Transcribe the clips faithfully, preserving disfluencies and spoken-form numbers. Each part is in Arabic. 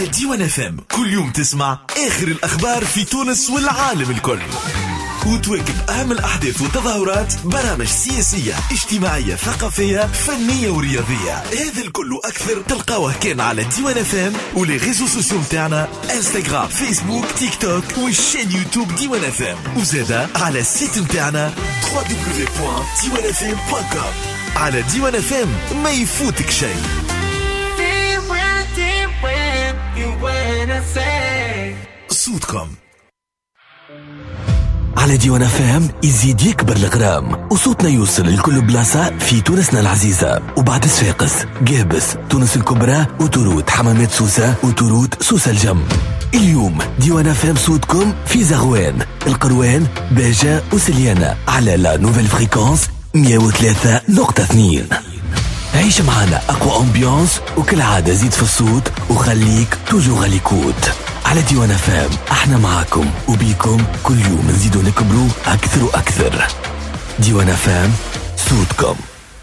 على ديوان اف ام كل يوم تسمع آخر الأخبار في تونس والعالم الكل، وتواكب أهم الأحداث والتظاهرات، برامج سياسية اجتماعية ثقافية فنية ورياضية. هذا الكل أكثر تلقاوه كان على ديوان اف ام ولي ريزو سوسيو متاعنا انستغرام فيسبوك تيك توك والشين يوتيوب ديوان اف ام، وزادا على السيت متاعنا دبليو دبليو دبليو بوان ديوان اف ام دوت كوم. على ديوان اف ام ما يفوتك شيء. صوتكم على ديوان اف ام يزيد يكبر الغرام، وصوتنا يوصل لكل بلاصة في تونسنا العزيزة، وبعد صفاقس، قابس، تونس الكبرى، وتروت حمامات سوسة، وتروت سوسة الجم. اليوم ديوان اف ام صوتكم في زغوان، القروان، باجة وسليانة على لا نوفيل فريكونس مية وثلاثة نقطة اثنين. عيش معنا أقوى أمبيانس، وكل عادة زيد في الصوت وخليك توجو غاليكوت. على ديوان اف ام احنا معاكم وبيكم كل يوم نزيدو نكبروا أكثر وأكثر. ديوان اف ام صوتكم.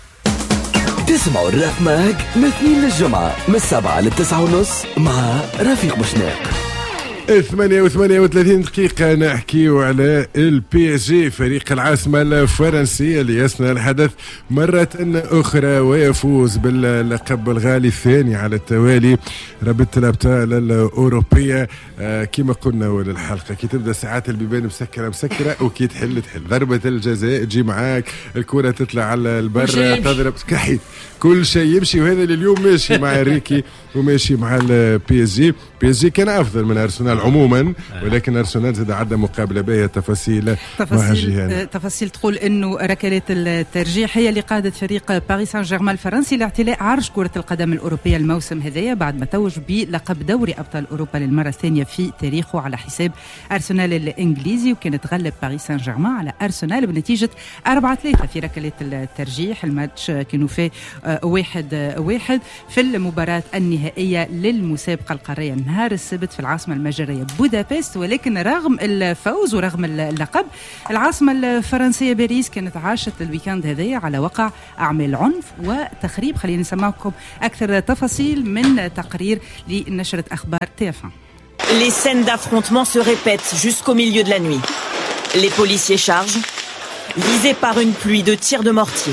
تسمعوا الراب ماج من اثنين للجمعة من السبعة للتسعة ونص مع رفيق بوشناق. ثمانية وثمانية وثلاثين دقيقة نحكيو على البي اس جي، فريق العاصمة الفرنسية اللي يصنع الحدث مرة أخرى ويفوز باللقب الغالي الثاني على التوالي، رابطة الأبطال الأوروبية. آه كما قلنا أول الحلقة، كي تبدأ ساعات البيبان مسكرة مسكرة، وكي تحل تحل ضربة الجزاء تجي معاك، الكرة تطلع على البر تضرب كحيت، كل شيء يمشي، وهذا اللي اليوم ماشي مع ريكي وماشي مع البي اس جي. بي اس جي كان أفضل من أرسنال عموما، ولكن أرسنال زاد عدى مقابلة باهية. تفاصيل تفاصيل تفاصيل تقول إنه ركلات الترجيح هي اللي قادت فريق باريس سان جيرمان الفرنسي لاعتلاء عرش كرة القدم الأوروبية الموسم هذايا، بعد ما توج بلقب دوري أبطال أوروبا للمرة الثانية في تاريخه على حساب أرسنال الإنجليزي. وكانت غلب باريس سان جيرمان على أرسنال بنتيجة أربعة ثلاثة في ركلات الترجيح. الماتش كانوا فيه واحد واحد في المباراة النهائية للمسابقة القارية نهار السبت في العاصمة المجرية بودابست. ولكن رغم الفوز ورغم اللقب، العاصمة الفرنسية باريس كانت عاشت الويكاند هذايا على وقع أعمال عنف وتخريب. خلينا نسمعكم أكثر تفاصيل من تقرير لنشرة أخبار تي إف واحد. Les scènes d'affrontement se répètent jusqu'au milieu de la nuit. Les policiers chargent, visés par une pluie de tirs de mortier.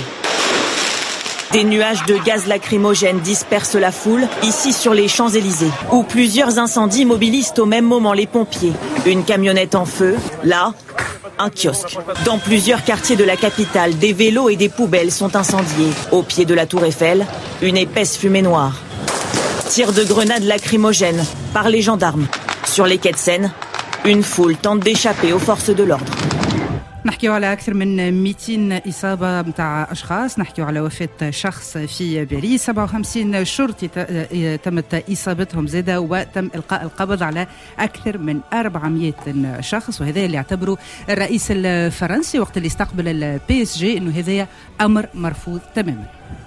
Des nuages de gaz lacrymogène dispersent la foule, ici sur les Champs-Élysées, où plusieurs incendies mobilisent au même moment les pompiers. Une camionnette en feu, là, un kiosque. Dans plusieurs quartiers de la capitale, des vélos et des poubelles sont incendiés. Au pied de la tour Eiffel, une épaisse fumée noire. Tirs de grenades lacrymogènes par les gendarmes. Sur les quais de Seine, une foule tente d'échapper aux forces de l'ordre. نحكيو على أكثر من مئتين إصابة متاع أشخاص، نحكيو على وفاة شخص في باريس، سبعة وخمسين شرطي تمت إصابتهم زادة، وتم إلقاء القبض على أكثر من أربعمائة شخص. وهذا اللي يعتبره الرئيس الفرنسي وقت اللي استقبل البي اس جي إنه هذا أمر مرفوض تماما.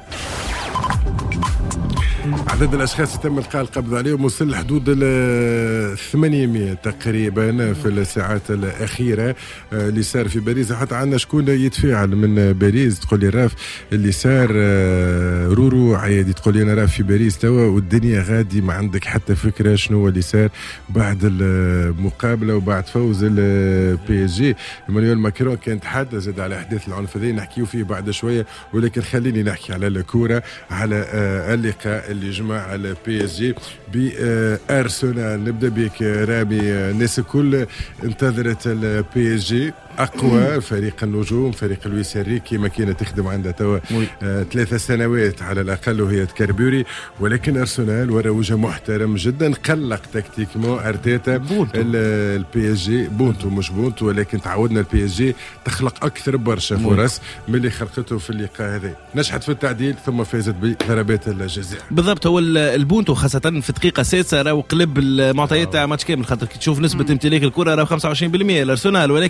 عدد الأشخاص تم إلقاء القبض عليهم وصل لحدود ال ثمانمائة تقريبا في الساعات الأخيرة اللي صار في باريس. حتى عندنا شكون يتفاعل من باريس، تقول لي راف اللي صار رورو عيادي، تقول لي أنا راف في باريس توا والدنيا غادي، ما عندك حتى فكرة شنو اللي صار بعد المقابلة وبعد فوز البي اس جي. إيمانويل ماكرون كان تحدث زاد على أحداث العنف هذه نحكيو فيه بعد شوية، ولكن خليني نحكي على الكورة، على اللقاء اللي جمع البي اس جي بأرسنال. نبدأ بك رامي، الناس الكل انتظرت البي اس جي أقوى فريق النجوم، فريق لويس إنريكي ما كانت تخدم عندها توا آه ثلاثة سنوات على الأقل وهي تكربوري، ولكن أرسنال ورا وجه محترم جدا، قلق تكتيكمون أرتيتا البي اس جي. بونتو مش بونتو، ولكن تعودنا البي اس جي تخلق أكثر برشا فرص من اللي خلقته في اللقاء هذا، نجحت في التعديل ثم فازت بضربات الجزاء. بالضبط، هو البونتو خاصة في الدقيقة السادسة راهو قلب المعطيات تاع ماتش كامل، خاطر كي تشوف نسبة امتلاك الكرة راهو خمسة وعشرين بالمئة لأرسنال، ولكن كان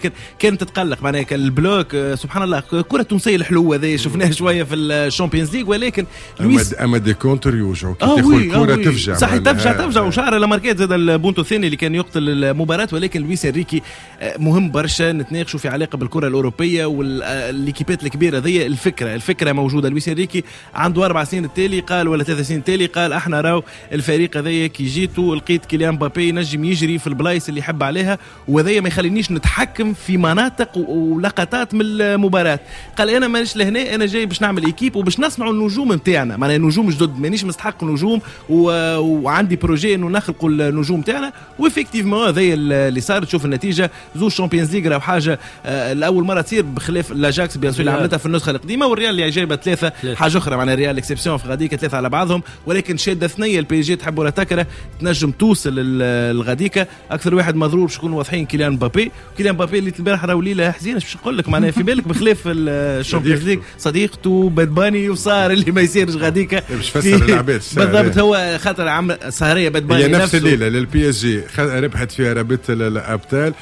كانت تتقلق معناها البلوك سبحان الله كره تونسيه الحلوه ذي شفناها شويه في الشامبيونز ليغ ولكن لويس اما دي كونتر يوجعوا كي تاخذ الكره تفجع صحيح تفجع تفجع وشعر لماركيت زاد البونتو الثاني اللي كان يقتل المباراه ولكن لويس انريكي مهم برشا نتناقشوا في علاقه بالكره الاوروبيه والليكيبات الكبيره ذي الفكره الفكره موجوده. لويس انريكي عنده اربع سنين التالي قال ولا ثلاث سنين التالي قال احنا راو الفريق هذايا كي جيتوا لقيت كيليان مبابي ينجم يجري في البلايص اللي يحب عليها وهذايا ما يخلينيش نتحكم في مناطق ولقطات من المباراه. قال انا مانيش لهنا انا جاي باش نعمل ايكيب وباش نصنعوا النجوم نتاعنا معناها نجوم جدد مانيش مستحق نجوم و... وعندي بروجي انه نخلقوا النجوم تاعنا وافكتيفمون هذا اللي صار. تشوف النتيجه زو الشامبيونز ليغ راهو حاجه آه الاول مره تصير بخلاف لاجاكس بيان سور اللي عملتها في النسخه القديمه والريال اللي جايبه ثلاثه حاجه اخرى معناها الريال اكسبسيون في غاديكا ثلاثه على بعضهم ولكن شاده ثنيه البي جي تحب ولا تكره تنجم توصل الغاديكا. اكثر واحد مضروب شكون واضحين كيليان مبابي كيليان مبابي اللي البارح راهو ليله حزينه باش نقول لك معناها في بالك بخلاف الشامبيونز ليغ صديقته بدباني وصار اللي ما يصيرش غاديكا باش فسر العباد بالضبط هو خاطر عمل سهريه بدباني هي نفس الليله للبي اس جي ربحت فيها رابطه الابطال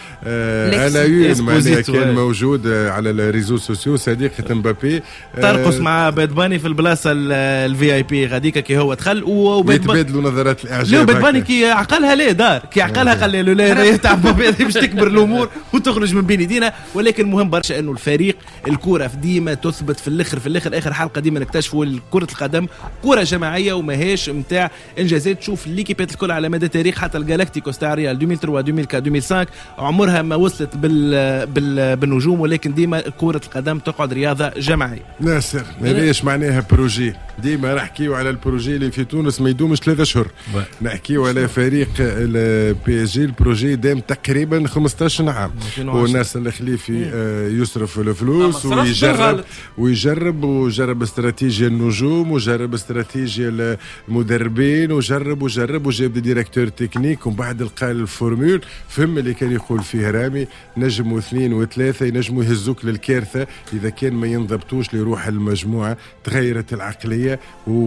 انا يون معناها كان موجود على الريزو سوسيو صديقه مبابي ترقص مع بدباني في البلاصه الفي اي بي غاديكا كي هو دخل ويتبادلوا نظرات الاعجاب. لا بدباني كي عقلها ليه دار كي عقلها قال له لا تاع مبابي باش تكبر الامور وتخرج من بين يدينا ولكن مهم برشا انه الفريق الكره في ديما تثبت في الاخر في الاخر اخر حلقه ديما نكتشفوا كره القدم كره جماعيه وماهيش نتاع انجازات. تشوف الليكيبات الكل على مدى التاريخ حتى الجالاكتيكوس تاع ريال ألفين وثلاثة ألفين وأربعة ألفين وخمسة عمرها ما وصلت بال... بال... بالنجوم ولكن ديما كره القدم تقعد رياضه جماعيه. ناصر ليش معناها بروجي ديما نحكيو على البروجي اللي في تونس ما يدومش ثلاثة اشهر نحكيو على فريق البي اس جي البروجي دام تقريبا خمسطاش عام والناس الخليفي يصرف الفلوس ويجرب ويجرب وجرب استراتيجية النجوم وجرب استراتيجية المدربين وجرب وجرب وجاب ديريكتور تكنيك ومن بعد لقى الفورمول فهم اللي كان يقول فيه رامي نجموا اثنين وثلاثة ينجموا يهزوك للكارثة إذا كان ما ينضبطوش لروح المجموعة. تغيرت العقلية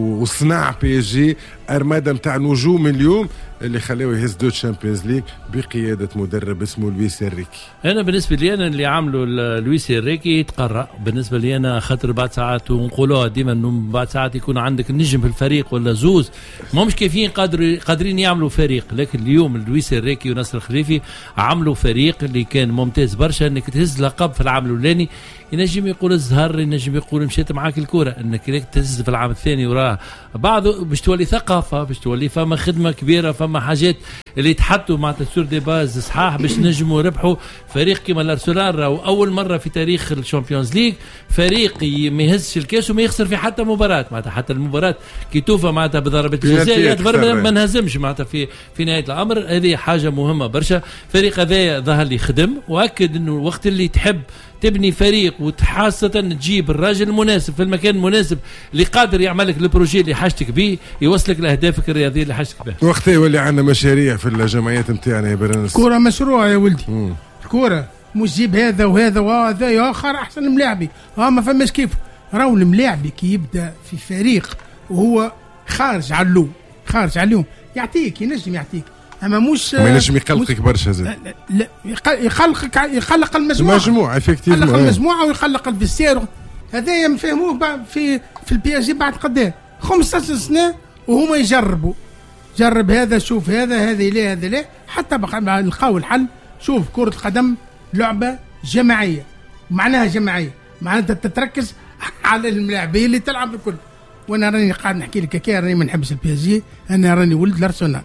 وصنع بي اس جي أرمادة متاع نجوم اليوم اللي خلاه يهز دو تشامبيونز ليج بقيادة مدرب اسمه لويس انريكي. أنا بالنسبة لي أنا اللي عمله لويس انريكي يتقرأ بالنسبة لي أنا خاطر بعد ساعات ونقولوها ديما إنه بعد ساعات يكون عندك نجم في الفريق ولا زوز ما مش كيفين قادر قادرين يعملوا فريق لكن اليوم لويس انريكي ونصر الخليفي عملوا فريق اللي كان ممتاز برشا إنك تهز لقب في العام الأولاني ينجم يقول الزهر ينجم يقول مشيت معاك الكرة انك تهز في العام الثاني وراه بعضه باش تولي ثقافة باش تولي فما خدمة كبيرة فما حاجات اللي تحطوا مع تسور دي باز صحاح باش نجموا ربحوا فريق كما الارسنال راهو اول مرة في تاريخ الشامبيونز ليج فريق ما يهزش الكاس وما يخسر في حتى مباراة معناتها حتى المباراة كي توفى معناتها بضربة الجزاء يعتبر ما نهزمش معناتها في في نهاية الامر. هذه حاجة مهمة برشا. فريق هذا ظهر لي خدم واكد انه الوقت اللي تحب تبني فريق وتحاسة تجيب الراجل المناسب في المكان المناسب اللي قادر يعمل لك البروجي اللي حاجتك به يوصلك لأهدافك الرياضية اللي حاجتك بها. وقت يولي عندنا مشاريع في الجمعيات نتاعنا يا برنس. كورة مشروع يا ولدي. مم. الكورة مش جيب هذا وهذا وهذا آخر أحسن ملاعبي. اه ما فماش كيف. راهو الملاعبي كي يبدأ في فريق وهو خارج علو خارج عليهم يعطيك ينجم يعطيك. اما مش ما ينجم يقلقك برشا زاد. لا يخلقك يخلق المجموعه مجموعه افكتيفمون يخلق المجموعه ويخلق الفيستير هذا يفهموه في في البي اس جي بعد قداه خمسطاش سنه وهما يجربوا جرب هذا شوف هذا هذا ليه هذا ليه حتى بقى نلقاو الحل. شوف كرة القدم لعبة جماعية معناها جماعية معناتها تتركز على الملاعبين اللي تلعب الكل. وانا راني قاعد نحكي لك كي راني ما نحبش البي اس جي انا راني ولد الارسنال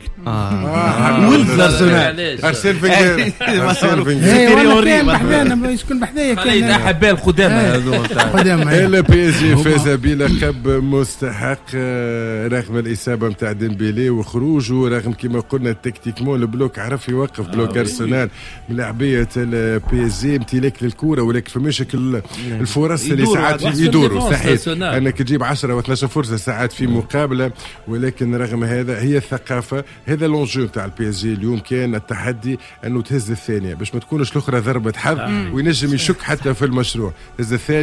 اه ولد الارسنال ارسل فينجر ارسل فينجر بحذانا يسكن بحذايا كان احباء القدامى هذوما القدامى. البي اس جي فاز بلقب مستحق رغم الاصابه نتاع ديمبيلي وخروجه رغم كما قلنا تكتيكمون البلوك عرف يوقف بلوك ارسنال ملاعبيه البي اس جي امتلاك للكره ولكن فماش الفرص اللي ساعات يدوروا صحيح انك تجيب عشرة و اثناش فرصه ساعات في مقابله ولكن رغم هذا هي الثقافه هذا اللونجو نتاع البي اس جي اليوم كان التحدي انه تهز الثانيه باش ما تكونش الاخرى ضربه حظ وينجم يشك حتى في المشروع. تهز الثانيه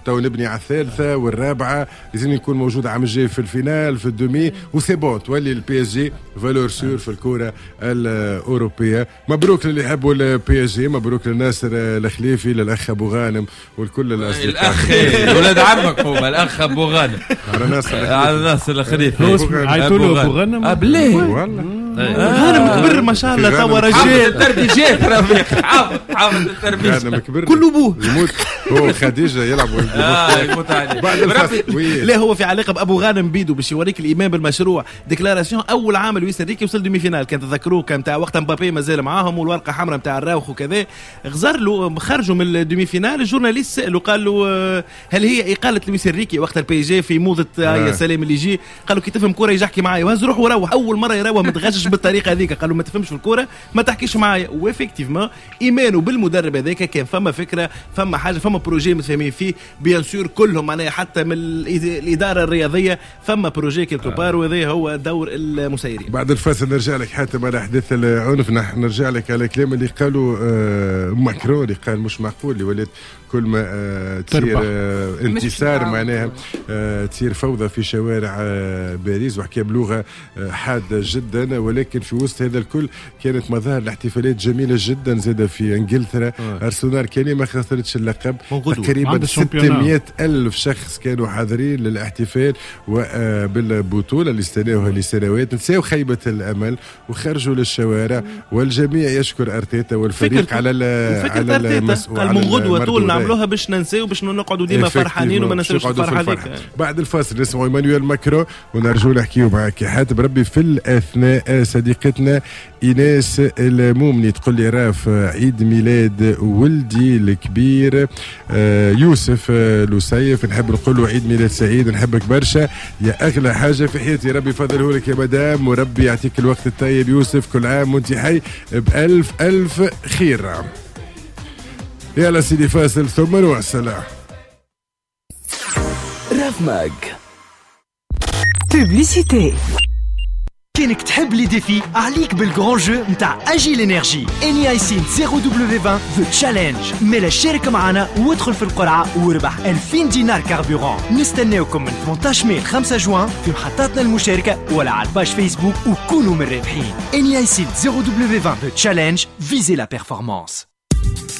تو نبني على الثالثه والرابعه، لازم يكون موجود عام الجاي في الفينال في الدومي وسي بون تولي البي اس جي فالور سور في الكره الاوروبيه. مبروك للي يحبوا البي اس جي، مبروك للناصر الخليفي، للاخ ابو غانم والكل الاصدقاء. الاخ ولاد عمك هو الاخ ابو غانم على ناصر على ناصر الخليفي عيطوا له ابو غانم بالله والله غانم كبر ما شاء الله توا حافظ رجال التربيجات رفيق حافظ حافظ التربيجات غانم كبر كل ابوه يموت هو خديجه يلعب اه يموت عليه بعد الفصل. لا هو في علاقه بابو غانم بيدو باش يوريك الايمان بالمشروع. ديكلاراسيون اول عام لويس انريكي وصل دومي فينال، كان تذكروه كان تاع وقت مبابي مازال معاهم والورقه حمراء نتاع الراوخ وكذا، غزر له خرجوا من الدومي فينال. الجورناليست سالوا قال له هل هي اقاله لويس انريكي وقت البي جي في موضه يا سلام اللي يجي؟ قال له كي تفهم كوره يجي يحكي معايا، وهز روح وروح. اول مره يروح متغشش بالطريقه هذيك، قال له ما تفهمش في الكوره ما تحكيش معايا. وافكتيفمون ايمانه بالمدرب هذاك كان فما فكره فما حاجه فما بروجي متفاهمين فيه بيان سور كلهم معناها حتى من الاداره الرياضيه فما بروجي كيلكو بار، وهذا هو دور المسيرين. بعد الفاصل نرجع لك حاتم على احداث العنف، نرجع لك على كلام اللي قالوا آه ماكرون اللي قال مش معقول اللي ولات كل ما آه تصير آه انتصار معناها آه تصير فوضى في شوارع آه باريس، وحكى بلغه آه حاده جدا. ولكن في وسط هذا الكل كانت مظاهر الاحتفالات جميله جدا زاده في انجلترا. آه. ارسنال كان ما خسرتش اللقب، تقريبا ستمائة ألف شخص كانوا حاضرين للاحتفال وبالبطوله اللي استناوها لسنوات، نساو خيبه الامل وخرجوا للشوارع. والجميع يشكر ارتيتا والفريق على على المسؤول. قال من غدوه طول نعملوها باش ننساو باش نقعدوا ديما فرحانين وما ننساوش الفرحه هذيك. بعد الفاصل نسمعوا ايمانويل ماكرون ونرجعوا نحكيوا معك حاتم ربي في الاثناء. صديقتنا ايناس المومني تقول لي راه في عيد ميلاد ولدي الكبير يوسف لوسيف، نحب نقول له عيد ميلاد سعيد، نحبك برشا يا اغلى حاجه في حياتي، ربي يفضله لك يا مدام، وربي يعطيك الوقت الطيب يوسف، كل عام وانت حي بألف ألف خير. يلا سيدي فاصل ثم نواصل. راف ماج بوبليسيتي. كانك تحب لي ديفي عليك بالجران جو نتاع اجي انرجي اني ايسين صفر دبليو عشرين ذا تشالنج. مالا شارك معنا وادخل في القرعه واربح ألفين دينار كاربورون. نستناوكم من ثمانية عشر ماي خمسة جوان في محطاتنا المشاركه ولا على الباج فيسبوك وكونوا من الرابحين. اني ايسين صفر دبليو عشرين ذا تشالنج. فيزي لا بيرفورمانس.